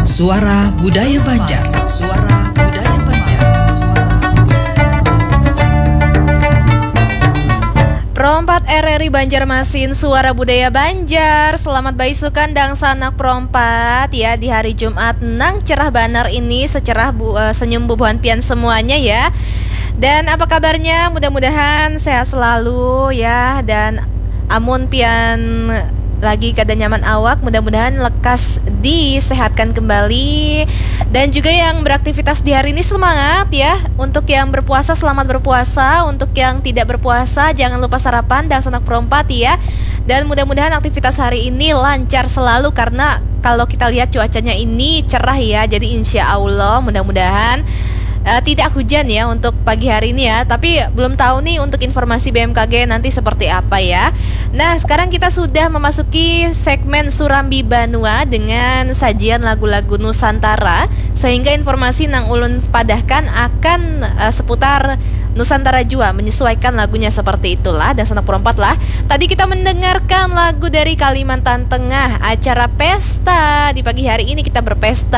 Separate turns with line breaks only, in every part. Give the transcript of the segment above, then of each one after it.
Suara Budaya Banjar. Suara Budaya Banjar. Suara Budaya Banjar.
Perompat RRI Banjarmasin, Suara Budaya Banjar. Selamat baisukan dang sanak perompat ya di hari Jumat nang cerah banar ini secerah senyum bubuhan pian semuanya ya. Dan apa kabarnya? Mudah-mudahan sehat selalu ya, dan amun pian lagi kada nyaman awak, mudah-mudahan lekas disehatkan kembali. Dan juga yang beraktivitas di hari ini semangat ya. Untuk yang berpuasa selamat berpuasa, untuk yang tidak berpuasa jangan lupa sarapan dan sanak perompat ya. Dan mudah-mudahan aktivitas hari ini lancar selalu, karena kalau kita lihat cuacanya ini cerah ya. Jadi insya Allah mudah-mudahan tidak hujan ya untuk pagi hari ini ya. Tapi belum tahu nih untuk informasi BMKG nanti seperti apa ya. Nah, sekarang kita sudah memasuki segmen Surambi Banua dengan sajian lagu-lagu Nusantara, sehingga informasi nang ulun padahkan akan seputar Nusantara jua, menyesuaikan lagunya seperti itulah. Dan sanak perompat lah, tadi kita mendengarkan lagu dari Kalimantan Tengah, acara pesta. Di pagi hari ini kita berpesta.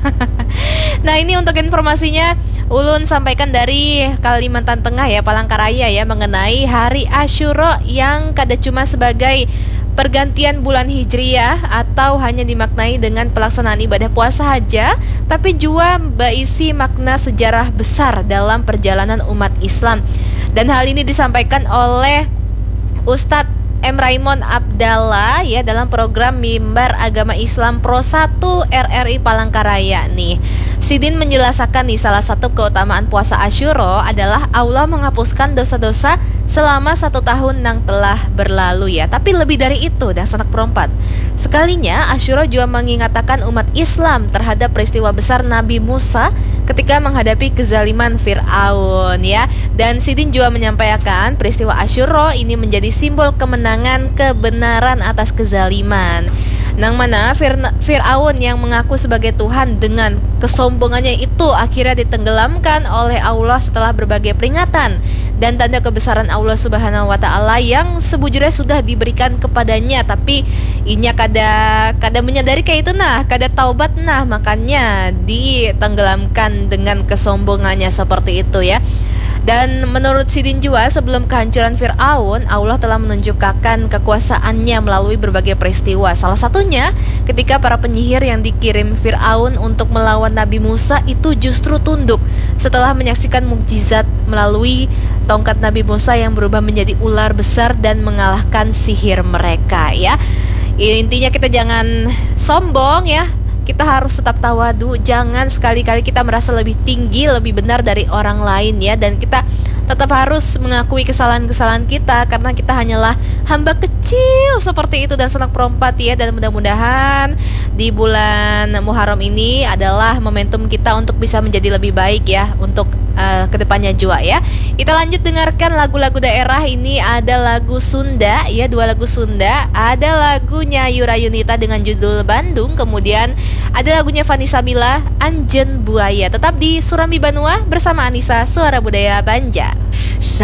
Nah, ini untuk informasinya ulun sampaikan dari Kalimantan Tengah ya, Palangkaraya ya, mengenai Hari Asyura yang kada cuma sebagai pergantian bulan Hijriyah atau hanya dimaknai dengan pelaksanaan ibadah puasa saja, tapi juga berisi makna sejarah besar dalam perjalanan umat Islam. Dan hal ini disampaikan oleh Ustadz M. Raimon Abdallah ya dalam program Mimbar Agama Islam Pro 1 RRI Palangkaraya nih. Sidin menjelaskan nih, salah satu keutamaan puasa Asyura adalah Allah menghapuskan dosa-dosa selama 1 tahun yang telah berlalu ya. Tapi lebih dari itu, dan sanak perompat, sekalinya Asyura juga mengingatkan umat Islam terhadap peristiwa besar Nabi Musa ketika menghadapi kezaliman Fir'aun ya. Dan Sidin juga menyampaikan peristiwa Asyura ini menjadi simbol kemenangan kebenaran atas kezaliman. Nang mana Fir'aun yang mengaku sebagai Tuhan dengan kesombongannya itu akhirnya ditenggelamkan oleh Allah setelah berbagai peringatan dan tanda kebesaran Allah Subhanahu wa Ta'ala yang sebujurnya sudah diberikan kepadanya, tapi inya kada menyadari kayak itu nah, kada taubat nah, makanya ditenggelamkan dengan kesombongannya seperti itu ya. Dan menurut Sidin juga, sebelum kehancuran Fir'aun, Allah telah menunjukkan kekuasaannya melalui berbagai peristiwa. Salah satunya ketika para penyihir yang dikirim Fir'aun untuk melawan Nabi Musa itu justru tunduk setelah menyaksikan mukjizat melalui tongkat Nabi Musa yang berubah menjadi ular besar dan mengalahkan sihir mereka ya. Intinya kita jangan sombong ya. Kita harus tetap tawadu, jangan sekali-kali kita merasa lebih tinggi, lebih benar dari orang lain ya. Dan kita tetap harus mengakui kesalahan-kesalahan kita, karena kita hanyalah hamba kecil seperti itu. Dan sanak perompat ya, dan mudah-mudahan di bulan Muharram ini adalah momentum kita untuk bisa menjadi lebih baik ya, untuk kedepannya juga ya. Kita lanjut dengarkan lagu-lagu daerah. Ini ada lagu Sunda ya, 2 lagu Sunda. Ada lagunya Yura Yunita dengan judul Bandung, kemudian ada lagunya Vanessa Mila, Anjen Buaya. Tetap di Surambi Banua bersama Anissa, Suara Budaya Banjar.